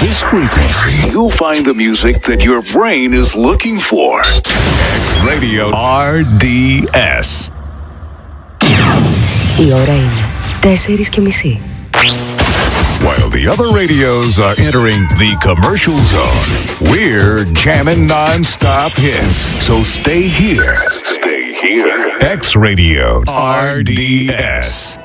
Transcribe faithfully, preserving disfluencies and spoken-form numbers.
this frequency, you'll find the music that your brain is looking for. X Radio R D S. Η ώρα είναι τέσσερις και μισή. While the other radios are entering the commercial zone, we're jamming non-stop hits. So stay here. Stay here. X Radio R D S.